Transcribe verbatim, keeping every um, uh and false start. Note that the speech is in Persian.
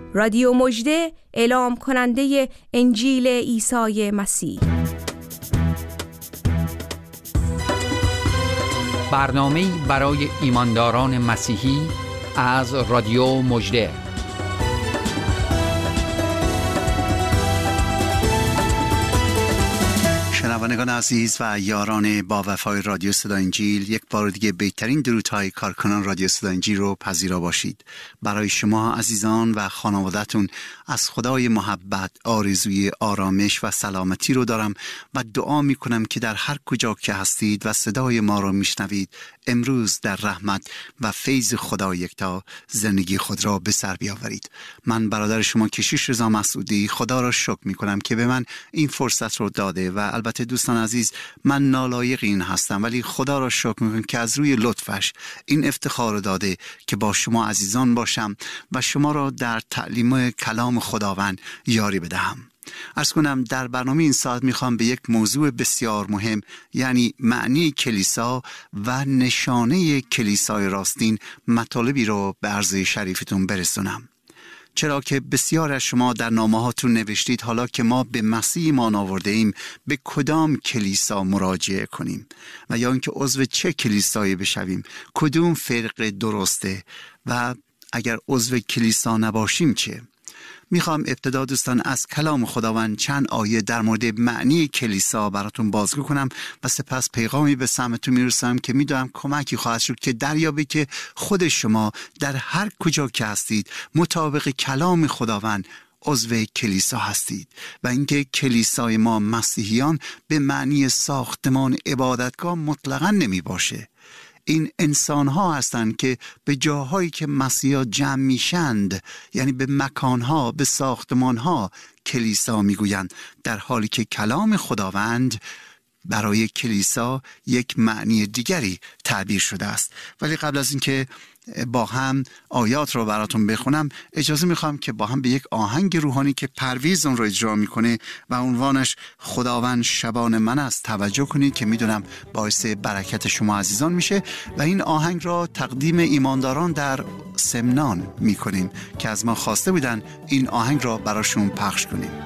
رادیو مژده، اعلام کننده انجیل عیسی مسیح. برنامه‌ای برای ایمانداران مسیحی از رادیو مژده. شنوندگان عزیز و یاران با وفای رادیو صدای انجیل، یک بار دیگه بهترین درودهای کارکنان رادیو صدای انجیل رو پذیرا باشید. برای شما عزیزان و خانواده‌تون از خدای محبت آرزوی آرامش و سلامتی رو دارم و دعا میکنم که در هر کجا که هستید و صدای ما رو میشنوید، امروز در رحمت و فیض خدا یکتا زندگی خود را به سر بیاورید. من برادر شما کشیش رضا مسعودی خدا را شکر میکنم که به من این فرصت رو داده و البته دوستان عزیز، من نالایق این هستم، ولی خدا را شکر میکنم که از روی لطفش این افتخار رو داده که با شما عزیزان باشم و شما را در تعلیم کلام خداوند یاری بدهم. عرض کنم در برنامه این ساعت میخوام به یک موضوع بسیار مهم، یعنی معنی کلیسا و نشانه کلیسای راستین، مطالبی رو به عرض شریفتون برسونم. چرا که بسیار از شما در نامه هاتون نوشتید حالا که ما به مسیح ایمان آورده ایم به کدام کلیسا مراجعه کنیم و یا اینکه عضو چه کلیسایی بشویم، کدوم فرقه درسته و اگر عضو کلیسا نباشیم چه؟ میخوام ابتدا دوستان از کلام خداوند چند آیه در مورد معنی کلیسا براتون بازگو کنم و سپس پیغامی به سمتون میرسم که میدونم کمکی خواهد شد که دریابی که خود شما در هر کجا که هستید مطابق کلام خداوند عضو کلیسا هستید و اینکه کلیسای ما مسیحیان به معنی ساختمان عبادتگاه مطلقاً نمی باشه. این انسان ها هستند که به جاهایی که مسیحا جمع میشند، یعنی به مکان ها، به ساختمان ها کلیسا میگویند، در حالی که کلام خداوند برای کلیسا یک معنی دیگری تعبیر شده است. ولی قبل از اینکه با هم آیات رو براتون بخونم، اجازه میخوام که با هم به یک آهنگ روحانی که پرویز اون رو اجرا میکنه و عنوانش خداوند شبان من است توجه کنید که میدونم باعث برکت شما عزیزان میشه و این آهنگ را تقدیم ایمانداران در سمنان میکنیم که از ما خواسته بودن این آهنگ را براشون پخش کنیم.